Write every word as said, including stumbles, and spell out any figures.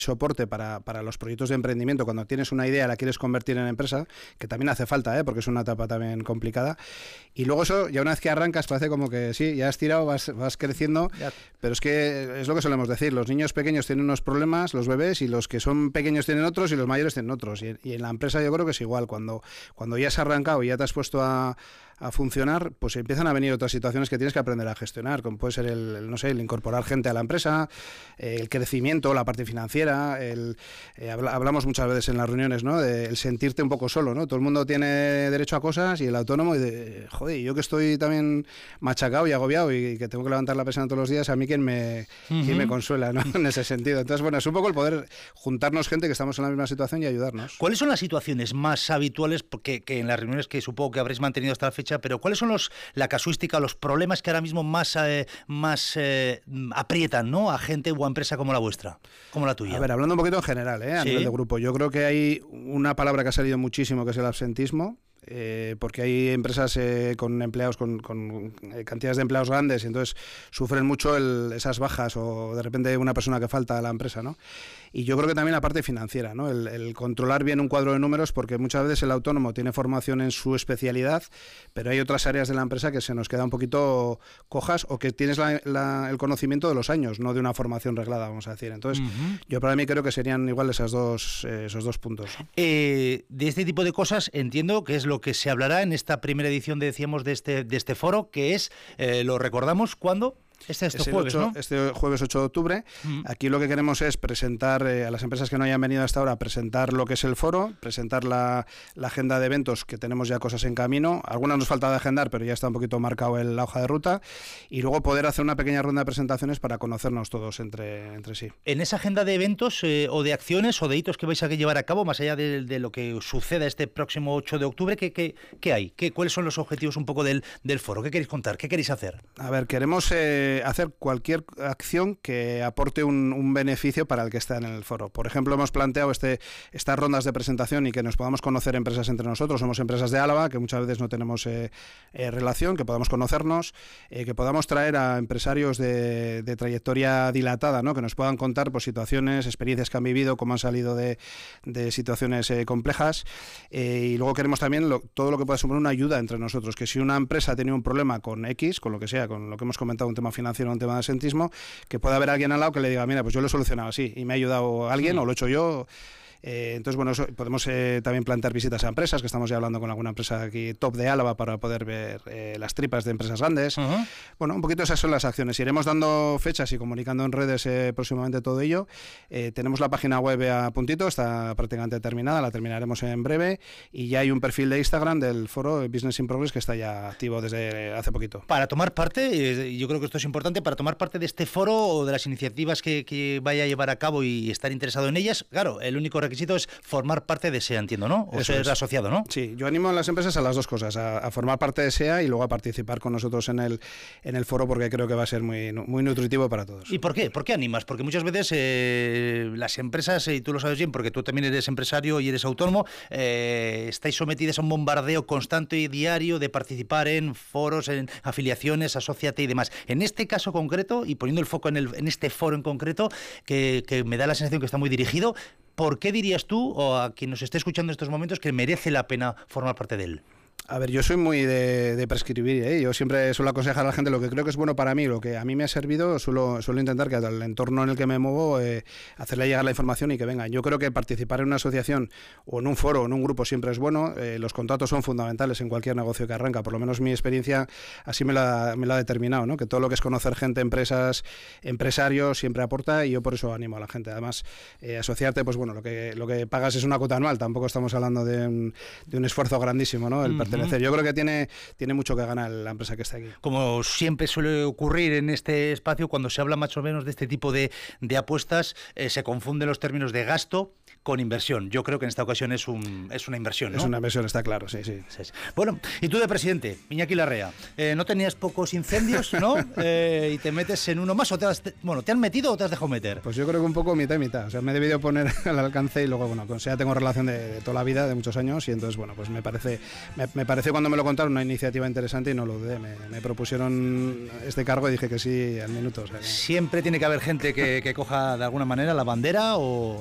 soporte para, para los proyectos de emprendimiento, cuando tienes una idea, la quieres convertir en empresa, que también hace falta, ¿eh? Porque es una etapa también complicada. Y luego eso, ya una vez que arrancas, parece como que sí, ya has tirado, vas, vas creciendo, ya. Pero es que es lo que solemos decir, los niños pequeños tienen unos problemas, los bebés, y los que son pequeños tienen otros, y los mayores tienen otros. Y, y en la empresa yo creo que es igual, cuando, cuando ya has arrancado y ya te has puesto a... a funcionar, pues empiezan a venir otras situaciones que tienes que aprender a gestionar, como puede ser el, el no sé, el incorporar gente a la empresa, eh, el crecimiento, la parte financiera, el, eh, habla, hablamos muchas veces en las reuniones, ¿no? De el sentirte un poco solo, ¿no? Todo el mundo tiene derecho a cosas y el autónomo, y de, joder, yo que estoy también machacado y agobiado y que tengo que levantar la persiana todos los días, a mí quién me, uh-huh. quién me consuela, ¿no? En ese sentido. Entonces, bueno, es un poco el poder juntarnos gente que estamos en la misma situación y ayudarnos. ¿Cuáles son las situaciones más habituales, porque que en las reuniones que supongo que habréis mantenido hasta la fecha, pero cuáles son los la casuística, los problemas que ahora mismo más, eh, más eh, aprietan, ¿no? A gente o a empresa como la vuestra, como la tuya? A ver, hablando un poquito en general, ¿eh? A ¿Sí? nivel de grupo, yo creo que hay una palabra que ha salido muchísimo, que es el absentismo. Eh, porque hay empresas eh, con empleados con, con eh, cantidades de empleados grandes y entonces sufren mucho el, esas bajas o de repente una persona que falta a la empresa, ¿no? Y yo creo que también la parte financiera, ¿no? El, el controlar bien un cuadro de números, porque muchas veces el autónomo tiene formación en su especialidad, pero hay otras áreas de la empresa que se nos queda un poquito cojas o que tienes la, la, el conocimiento de los años, no de una formación reglada, vamos a decir. Entonces, uh-huh. yo para mí creo que serían igual esas dos, eh, esos dos puntos. Eh, de este tipo de cosas entiendo que es lo que se hablará en esta primera edición, decíamos, de este, de este foro, que es, eh, lo recordamos, ¿cuándo? Este, este, jueves, ocho, ¿no? Este jueves ocho de octubre. Mm. Aquí lo que queremos es presentar eh, a las empresas que no hayan venido hasta ahora, presentar lo que es el foro, presentar la, la agenda de eventos, que tenemos ya cosas en camino. Algunas nos falta de agendar, pero ya está un poquito marcado en la hoja de ruta. Y luego poder hacer una pequeña ronda de presentaciones para conocernos todos entre, entre sí. En esa agenda de eventos eh, o de acciones o de hitos que vais a llevar a cabo, más allá de, de lo que suceda este próximo ocho de octubre, ¿qué, qué, qué hay? ¿Qué, ¿Cuáles son los objetivos un poco del, del foro? ¿Qué queréis contar? ¿Qué queréis hacer? A ver, queremos eh, hacer cualquier acción que aporte un, un beneficio para el que está en el foro. Por ejemplo, hemos planteado este, estas rondas de presentación y que nos podamos conocer empresas entre nosotros. Somos empresas de Álava, que muchas veces no tenemos eh, eh, relación, que podamos conocernos, eh, que podamos traer a empresarios de, de trayectoria dilatada, ¿no? Que nos puedan contar pues, situaciones, experiencias que han vivido, cómo han salido de, de situaciones eh, complejas. Eh, y luego queremos también lo, todo lo que pueda suponer una ayuda entre nosotros, que si una empresa ha tenido un problema con X, con lo que sea, con lo que hemos comentado, un tema financiero, un tema de asentismo, que pueda haber alguien al lado que le diga, mira, pues yo lo he solucionado así y me ha ayudado alguien, sí. o lo he hecho yo. Eh, entonces, bueno, eso, podemos eh, también plantear visitas a empresas, que estamos ya hablando con alguna empresa aquí top de Álava para poder ver eh, las tripas de empresas grandes. Uh-huh. Bueno, un poquito esas son las acciones. Iremos dando fechas y comunicando en redes eh, próximamente todo ello. Eh, tenemos la página web a puntito, está prácticamente terminada, la terminaremos en breve, y ya hay un perfil de Instagram del foro Business in Progress que está ya activo desde hace poquito. Para tomar parte, eh, yo creo que esto es importante, para tomar parte de este foro o de las iniciativas que, que vaya a llevar a cabo y estar interesado en ellas, claro, el único requisito requisito es formar parte de S E A, entiendo, ¿no? O Eso ser es. asociado, ¿no? Sí, yo animo a las empresas a las dos cosas, a, a formar parte de S E A y luego a participar con nosotros en el, en el foro, porque creo que va a ser muy, muy nutritivo para todos. ¿Y por qué? ¿Por qué animas? Porque muchas veces eh, las empresas, y tú lo sabes bien, porque tú también eres empresario y eres autónomo, eh, estáis sometidas a un bombardeo constante y diario de participar en foros, en afiliaciones, asóciate y demás. En este caso concreto, y poniendo el foco en, el, en este foro en concreto, que, que me da la sensación que está muy dirigido, ¿por qué dirías tú, o a quien nos esté escuchando en estos momentos, que merece la pena formar parte de él? A ver, yo soy muy de, de prescribir, ¿eh? Yo siempre suelo aconsejar a la gente lo que creo que es bueno para mí, lo que a mí me ha servido, suelo, suelo intentar que al entorno en el que me muevo, eh, hacerle llegar la información y que vengan. Yo creo que participar en una asociación o en un foro o en un grupo siempre es bueno, eh, los contactos son fundamentales en cualquier negocio que arranca, por lo menos mi experiencia así me la, me la ha determinado, ¿no? Que todo lo que es conocer gente, empresas, empresarios, siempre aporta, y yo por eso animo a la gente. Además, eh, asociarte, pues bueno, lo que, lo que pagas es una cuota anual, tampoco estamos hablando de un, de un esfuerzo grandísimo, ¿no? El pertenecer. Yo creo que tiene, tiene mucho que ganar la empresa que está aquí. Como siempre suele ocurrir en este espacio, cuando se habla más o menos de este tipo de, de apuestas, eh, se confunden los términos de gasto con inversión. Yo creo que en esta ocasión es, un, es una inversión, ¿no? Es una inversión, está claro, sí, sí. sí, sí. Bueno, y tú de presidente, Iñaki Larrea, eh, ¿no tenías pocos incendios, no? Eh, y te metes en uno más, o te has, bueno, ¿te han metido o te has dejado meter? Pues yo creo que un poco mitad y mitad. O sea, me he debido poner al alcance y luego, bueno, con S E A tengo relación de, de toda la vida, de muchos años, y entonces, bueno, pues me parece, me, me me pareció cuando me lo contaron una iniciativa interesante y no lo dudé. Me, me propusieron este cargo y dije que sí al minuto. O sea, que... ¿Siempre tiene que haber gente que, que coja de alguna manera la bandera o